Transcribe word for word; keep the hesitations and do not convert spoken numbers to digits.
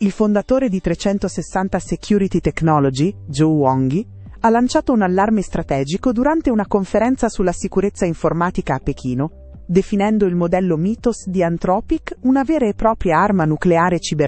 Il fondatore di trecentosessanta Security Technology, Joe Wonghi, ha lanciato un allarme strategico durante una conferenza sulla sicurezza informatica a Pechino, definendo il modello Mythos di Anthropic una vera e propria arma nucleare cibernetica.